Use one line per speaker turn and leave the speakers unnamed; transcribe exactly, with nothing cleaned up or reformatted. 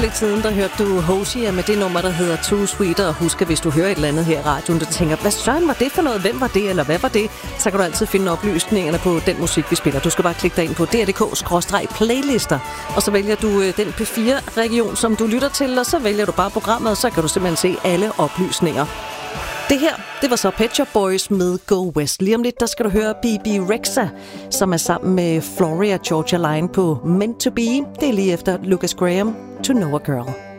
lidt siden, der hørte du Hosea med det nummer, der hedder Too Sweet. Og husk, at hvis du hører et eller andet her i radioen, du tænker, hvad søren var det for noget? Hvem var det, eller hvad var det? Så kan du altid finde oplysningerne på den musik, vi spiller. Du skal bare klikke dig ind på d r punktum d k skråstreg playlister, og så vælger du den P fire region, som du lytter til, og så vælger du bare programmet, og så kan du simpelthen se alle oplysninger. Det her, det var så Pet Shop Boys med Go West. Lige om lidt, der skal du høre B B Rexha, som er sammen med Floria Georgia Line på Meant to Be. Det er lige efter Lucas Graham, To Know a Girl.